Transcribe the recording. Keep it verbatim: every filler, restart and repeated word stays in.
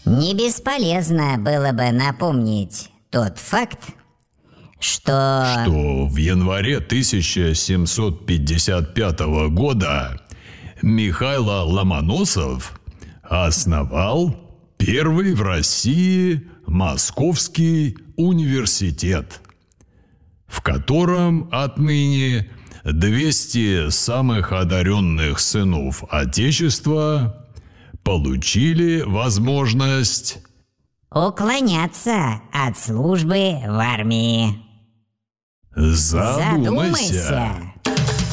Не бесполезно было бы напомнить тот факт, что... Что в январе тысяча семьсот пятьдесят пятого года Михайло Ломоносов основал первый в России Московский университет, в котором отныне двести самых одаренных сынов Отечества получили возможность уклоняться от службы в армии. Задумайся. Задумайся.